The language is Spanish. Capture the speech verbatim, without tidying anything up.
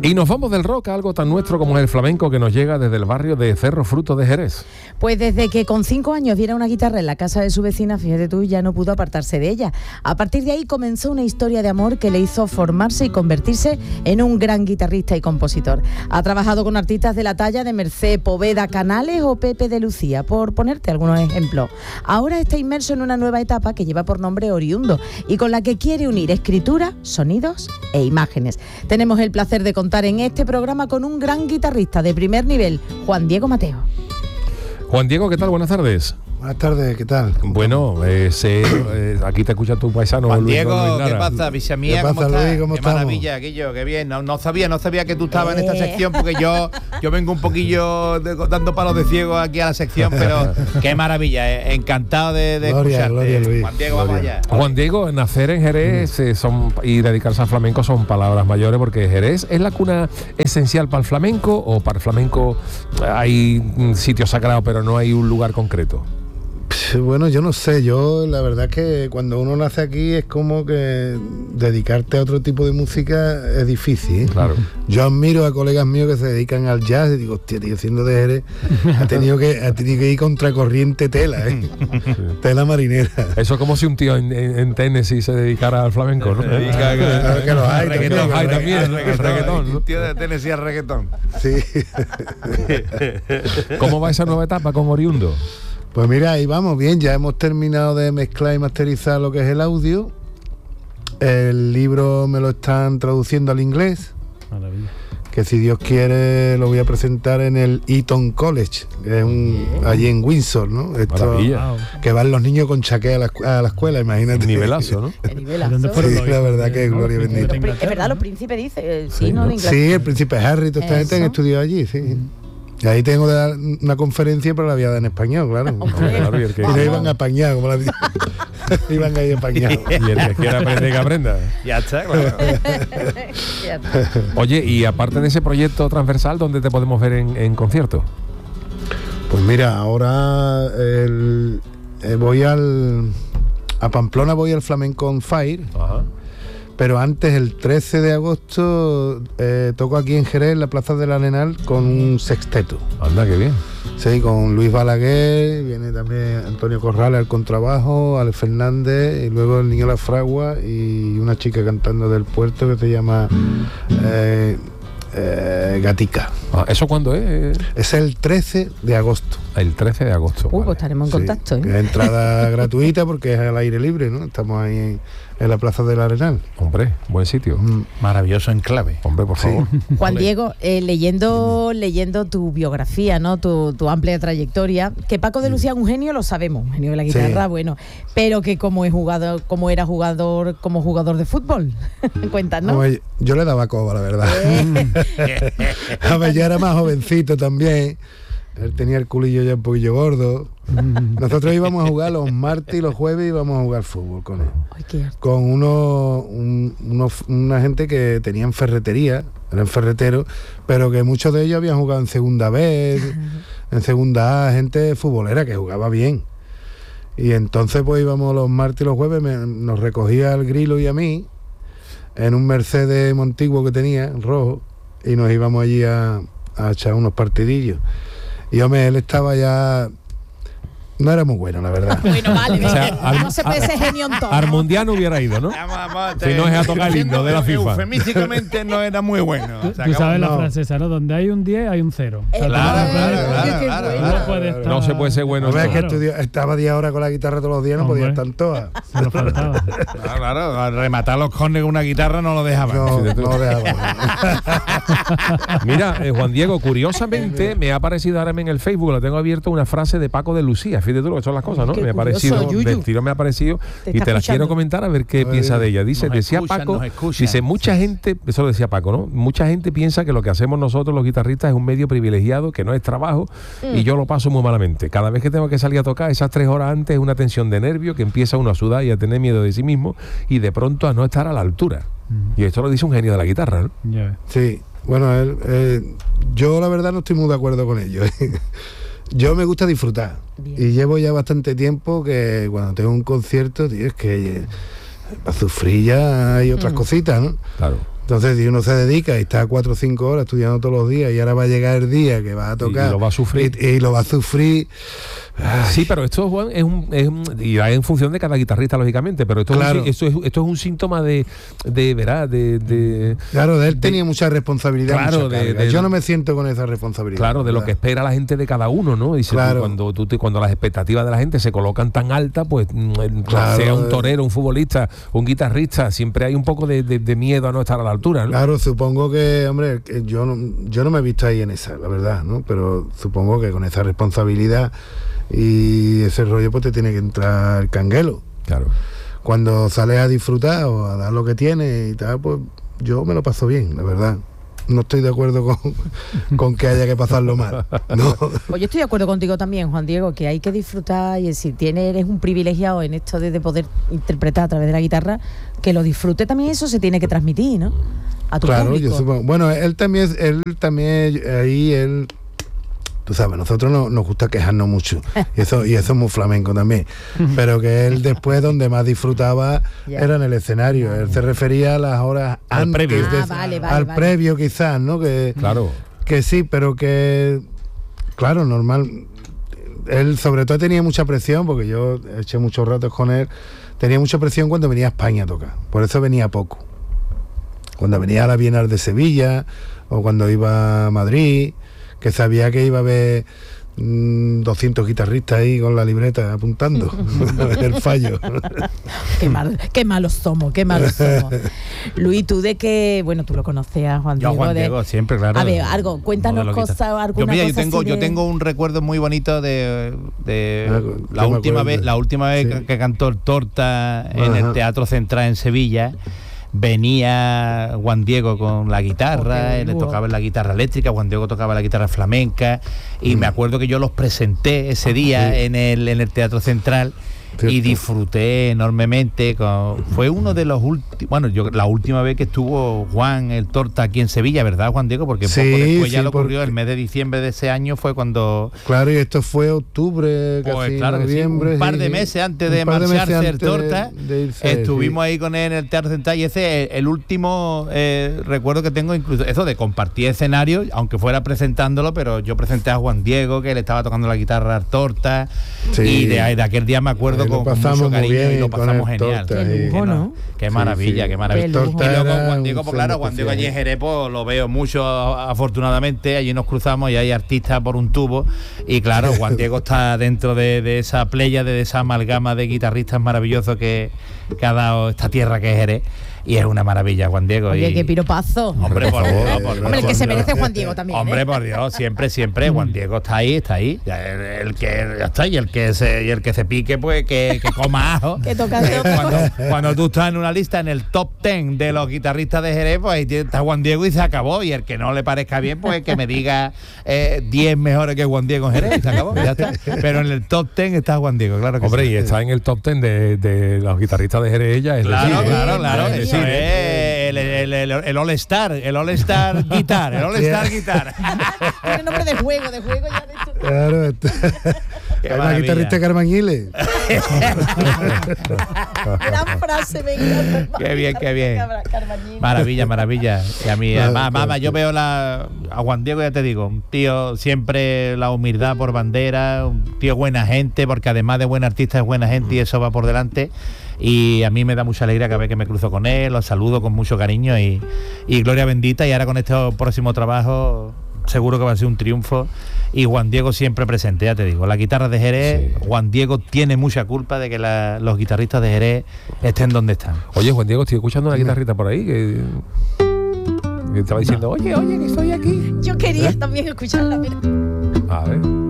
Y nos vamos del rock a algo tan nuestro como es el flamenco, que nos llega desde el barrio de Cerro Fruto de Jerez. Pues desde que con cinco años viera una guitarra en la casa de su vecina, fíjate tú, ya no pudo apartarse de ella. A partir de ahí comenzó una historia de amor que le hizo formarse y convertirse en un gran guitarrista y compositor. Ha trabajado con artistas de la talla de Mercé Poveda Canales o Pepe de Lucía, por ponerte algunos ejemplos. Ahora está inmerso en una nueva etapa que lleva por nombre Oriundo y con la que quiere unir escritura, sonidos e imágenes. Tenemos el placer de contar en este programa con un gran guitarrista de primer nivel, Juan Diego Mateo. Juan Diego, ¿qué tal? Buenas tardes. Buenas tardes, ¿qué tal? Bueno, eh, sé, eh, aquí te escucha tu paisano Juan Luis, Diego, Luis ¿qué pasa? Visa mía, ¿Qué pasa, ¿cómo estás? Luis? ¿Cómo Qué estamos? maravilla, aquello, qué bien. No, no sabía, no sabía que tú estabas en esta sección, porque yo, yo vengo un poquillo de, dando palos de ciego aquí a la sección, pero qué maravilla, eh, encantado de, de Gloria, escucharte. gloria, Luis. Juan Diego, Gloria. vamos allá. Juan Diego, nacer en Jerez eh, son, y dedicarse al flamenco son palabras mayores, porque Jerez es la cuna esencial para el flamenco, o para el flamenco hay mm, sitios sagrados, pero no hay un lugar concreto. Bueno, yo no sé, yo la verdad es que cuando uno nace aquí es como que dedicarte a otro tipo de música es difícil, ¿eh? Claro. Yo admiro a colegas míos que se dedican al jazz y digo, hostia, tío, siendo de Jerez ha tenido que, ha tenido que ir contracorriente tela, ¿eh? Sí. Tela marinera. Eso es como si un tío en, en, en Tennessee se dedicara al flamenco, ¿no? Se dedica a- Claro que los hay, al también, reggaetón, los hay al también, reggaetón, al reggaetón, ¿no? Un tío de Tennessee al reggaetón. Sí. ¿Cómo va esa nueva etapa con Oriundo? Pues mira, ahí vamos bien, ya hemos terminado de mezclar y masterizar lo que es el audio. El libro me lo están traduciendo al inglés. Maravilla. Que si Dios quiere lo voy a presentar en el Eton College, que es un, allí en Windsor, ¿no? Esto, Maravilla. Wow. que van los niños con chaqué a la, escu- a la escuela, imagínate. Nivelazo, ¿no? El nivelazo. ¿Dónde Sí, fueron los la hijos verdad de- que es no, gloria los bendita. príncipes de Es verdad, Inglaterra, los ¿no? príncipes dice, eh, sí, Sí, ¿no? ¿no? De Inglaterra. Sí, el príncipe Harry, toda esta gente han Eso. estudiado allí, sí. Y ahí tengo que dar una conferencia, pero la voy a dar en español, claro. Claro, y el que, Y no iban apañados, como la iban ahí apañados. y el que quiera aprender, que aprenda. Ya está, claro. Ya está. Oye, y aparte de ese proyecto transversal, ¿dónde te podemos ver en, en concierto? Pues mira, ahora el- eh, voy al a Pamplona, voy al Flamenco on Fire, Ajá. pero antes, el trece de agosto, eh, toco aquí en Jerez, en la Plaza del Arenal, con un sexteto. Anda, qué bien. Sí, con Luis Balaguer, viene también Antonio Corrales al contrabajo, Alex Fernández, y luego el Niño La Fragua y una chica cantando del puerto que se llama eh, eh, Gatica. Ah, ¿eso cuándo es? Es el trece de agosto. El trece de agosto. Uh, pues vale. estaremos en Sí, contacto, que ¿eh? es entrada gratuita porque es al aire libre, ¿no? Estamos ahí en, en la Plaza del Arenal. Hombre, buen sitio. Mm. Maravilloso enclave. Hombre, por Sí. favor. Juan Ole. Diego, eh, leyendo leyendo tu biografía, ¿no? Tu, tu amplia trayectoria, que Paco de Lucía es un genio, lo sabemos, un genio de la guitarra, Sí. bueno, pero que como es jugador, como era jugador, como jugador de fútbol, cuéntanos. Hombre, yo le daba coba, la verdad. Eh, A ver, yo era más jovencito también. Él tenía el culillo ya un poquillo gordo. Nosotros íbamos a jugar los martes y los jueves, íbamos a jugar fútbol con él. Ay, qué arte. Con unos, un- unos- una gente que tenían ferretería, eran ferreteros, pero que muchos de ellos habían jugado en segunda vez, en segunda A, gente futbolera que jugaba bien. Y entonces pues íbamos los martes y los jueves, me- nos recogía el Grilo y a mí, en un Mercedes Montiguo que tenía, rojo, y nos íbamos allí a, a echar unos partidillos. Y hombre, él estaba ya... No era muy bueno, la verdad. Bueno, vale, O sea, venga, al- no se puede ser genio en todo. Al mundial hubiera ido, ¿no? Vamos, vamos, Si no es a tocar el himno de la FIFA. Eufemísticamente no era muy bueno. Tú, Se tú acabó. sabes la no. francesa, ¿no? Donde hay un diez hay un cero. O sea, Eh, tú Claro, no claro, puedes- claro, qué claro, bueno. claro. no puede estar- No se puede ser bueno. No veas que Claro. estudió- estaba diez horas con la guitarra todos los días, no podía Hombre. estar todas. Se nos faltaba. Claro, claro, al rematar los cornes con una guitarra no lo dejaban. No, Sí, de- no dejaba. Mira, eh, Juan Diego, curiosamente me ha aparecido ahora en el Facebook, lo tengo abierto, una frase de Paco de Lucía. Fíjate tú lo que son las cosas, ¿no? Qué Me ha curioso, parecido, Yuyu. del tiro me ha parecido Te y está te las quiero escuchando. comentar a ver qué A ver. piensa de ella. Dice, Nos decía escuchan, Paco, nos escuchan. dice, mucha gente, eso lo decía Paco, ¿no? Mucha gente piensa que lo que hacemos nosotros los guitarristas es un medio privilegiado, que no es trabajo, y yo lo paso muy malamente. Cada vez que tengo que salir a tocar, esas tres horas antes es una tensión de nervio que empieza uno a sudar y a tener miedo de sí mismo y de pronto a no estar a la altura. Y esto lo dice un genio de la guitarra, ¿no? Ya ves. Sí, bueno, él, eh, yo la verdad no estoy muy de acuerdo con ello. Yo me gusta disfrutar. Bien. Y llevo ya bastante tiempo que cuando tengo un concierto, tío, es que eh, para sufrir ya hay otras Mm. cositas, ¿no? Claro. Entonces, si uno se dedica y está cuatro o cinco horas estudiando todos los días y ahora va a llegar el día que va a tocar... Y lo va a sufrir. Y, y lo va a sufrir... Ay. Sí, pero esto, Juan, es un, es un, y va en función de cada guitarrista, lógicamente, pero esto, claro. es, un, esto, es, esto es un síntoma de, de ¿verdad? De, de, claro, de él de, tenía mucha responsabilidad. Claro, mucha de, de, yo no me siento con esa responsabilidad. Claro, de lo que espera la gente de cada uno, ¿no? Dice, claro. tú, cuando, tú te, cuando las expectativas de la gente se colocan tan altas, pues claro, sea un torero, un futbolista, un guitarrista, siempre hay un poco de, de, de miedo a no estar a la altura, ¿no? Claro, supongo que, hombre, que yo, no, yo no me he visto ahí en esa, la verdad, ¿no? Pero supongo que con esa responsabilidad y ese rollo pues te tiene que entrar canguelo. Claro. Cuando sales a disfrutar o a dar lo que tienes y tal, pues yo me lo paso bien, la verdad. No estoy de acuerdo con, con que haya que pasarlo mal, ¿no? Pues yo estoy de acuerdo contigo también, Juan Diego, que hay que disfrutar y si tienes, eres un privilegiado en esto de, de poder interpretar a través de la guitarra, que lo disfrute también, eso se tiene que transmitir, ¿no? A tu claro, público. Yo supongo. Bueno, él también, él también ahí, él... Tú sabes, nosotros no, nos gusta quejarnos mucho y eso, y eso es muy flamenco también, pero que él después donde más disfrutaba yeah. era en el escenario. Él se refería a las horas al antes previo, de, ah, vale, vale, al vale. previo quizás, ¿no? Que, claro. que sí, pero que claro, normal. Él sobre todo tenía mucha presión, porque yo eché muchos ratos con él, tenía mucha presión cuando venía a España a tocar, por eso venía poco. Cuando venía a la Bienal de Sevilla o cuando iba a Madrid, que sabía que iba a haber mmm, doscientos guitarristas ahí con la libreta apuntando el fallo. Qué, mal, qué malos somos, qué malos somos. Luis, tú de que, bueno, tú lo conocías, Juan Diego. Yo Juan de, Diego, siempre, claro. A ver, algo, cuéntanos cosas, alguna yo, mira, cosa yo tengo, así yo de... tengo un recuerdo muy bonito de, de ah, la última vez, la última vez sí. que, que cantó el Torta en Ajá. el Teatro Central en Sevilla. Venía Juan Diego con la guitarra, okay, él le wow. tocaba la guitarra eléctrica, Juan Diego tocaba la guitarra flamenca y mm. me acuerdo que yo los presenté ese día sí. en el en el Teatro Central. Cierto. Y disfruté enormemente con, fue uno de los últimos, bueno, yo la última vez que estuvo Juan el Torta aquí en Sevilla, ¿verdad, Juan Diego? Porque sí, poco después ya sí, lo ocurrió, porque... el mes de diciembre de ese año fue cuando... Claro, y esto fue octubre, pues, casi claro noviembre. Sí, un par de sí, meses antes de marcharse el Torta, de, de irse, estuvimos sí. ahí con él en el Teatro Central y ese es el último eh, recuerdo que tengo, incluso eso de compartir escenario, aunque fuera presentándolo, pero yo presenté a Juan Diego, que le estaba tocando la guitarra al Torta, sí. y de, de aquel día me acuerdo con, con mucho cariño y lo pasamos genial. Qué lujo, ¿no? Qué maravilla, sí, sí. qué maravilla. El Y luego Juan Diego, pues claro, especial. Juan Diego allí en Jerez, pues, lo veo mucho afortunadamente, allí nos cruzamos y hay artistas por un tubo y claro, Juan Diego está dentro de, de esa playa, de esa amalgama de guitarristas maravillosos que, que ha dado esta tierra que es Jerez. Y es una maravilla, Juan Diego. Oye, y... qué piropazo. Hombre, por Dios, por Dios. Hombre, el que se merece Juan Diego también. Hombre, ¿eh? por Dios, siempre, siempre. Juan Diego está ahí, está ahí. El, el que ya está, y el que se, y el que se pique, pues que, que coma ajo. Que toca de cuando, cuando tú estás en una lista en el top ten de los guitarristas de Jerez, pues ahí está Juan Diego y se acabó. Y el que no le parezca bien, pues que me diga eh, diez mejores que Juan Diego en Jerez y se acabó. Ya está. Pero en el top ten está Juan Diego, claro que Hombre, sí. y está en el top ten de, de los guitarristas de Jerez, ella es Claro, decir, claro, ¿eh? claro. Es Eso decir, es el, el, el, el All Star, el All Star Guitar, el All Star Guitar. Tiene nombre de juego, de juego ya de hecho. Claro, está. Qué la guitarrista Carmen Giles. Gran frase, me encanta. Qué bien, qué bien. Maravilla, maravilla. Y a mí, Claro, además, claro, yo veo la, a Juan Diego, ya te digo, un tío siempre la humildad por bandera, un tío buena gente, porque además de buen artista es buena gente y eso va por delante. Y a mí me da mucha alegría cada vez que me cruzo con él, los saludo con mucho cariño y, y gloria bendita. Y ahora con este próximo trabajo seguro que va a ser un triunfo. Y Juan Diego siempre presente, ya te digo, la guitarra de Jerez, sí. Juan Diego tiene mucha culpa de que la, los guitarristas de Jerez estén donde están. Oye, Juan Diego, estoy escuchando una guitarrita por ahí que, que estaba diciendo, oye, oye, que estoy aquí. Yo quería ¿Eh? también escucharla, mira. A ver.